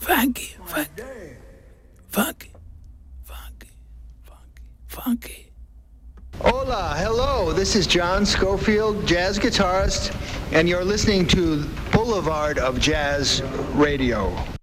Funky, funky, funky, funky, funky, funky. Hola, hello. This is John Schofield, jazz guitarist, and you're listening to Boulevard of Jazz Radio.